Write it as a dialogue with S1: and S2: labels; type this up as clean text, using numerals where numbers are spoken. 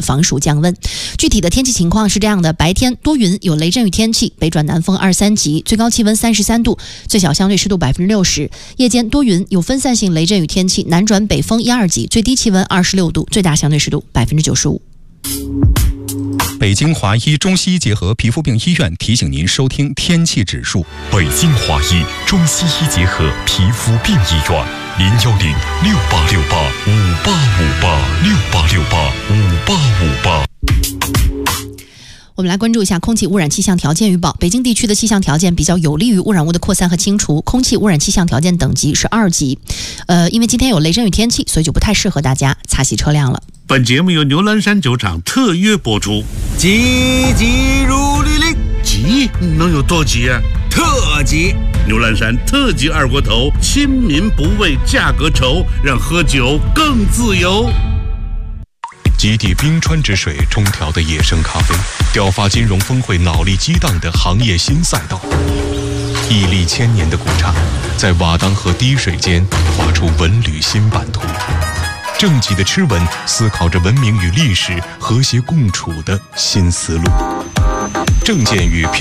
S1: 防暑降温。具体的天气情况是这样的：白天多云，有雷阵雨天气，北转南风2、3级，最高气温33度，最小相对湿度60%。夜间多云，有分散性雷阵雨天气，南转北风1、2级，最低气温26度，最大相对湿度95%。
S2: 北京华医中西医结合皮肤病医院提醒您收听天气指数。
S3: 北京华医中西医结合皮肤病医院，010-6868-5858，6868-5858。
S1: 我们来关注一下空气污染气象条件预报。北京地区的气象条件比较有利于污染物的扩散和清除，空气污染气象条件等级是2级。因为今天有雷阵雨天气，所以就不太适合大家擦洗车辆了。
S4: 本节目由牛栏山酒厂特约播出。
S5: 急急如律令，
S4: 急能有多急啊？
S5: 特急！
S4: 牛栏山特级二锅头，亲民不畏价格愁，让喝酒更自由。
S3: 极地冰川之水冲调的野生咖啡，雕发金融峰会脑力激荡的行业新赛道，屹立千年的古刹，在瓦当河滴水间画出文旅新版图。正极的吃文思考着文明与历史和谐共处的新思路。正见与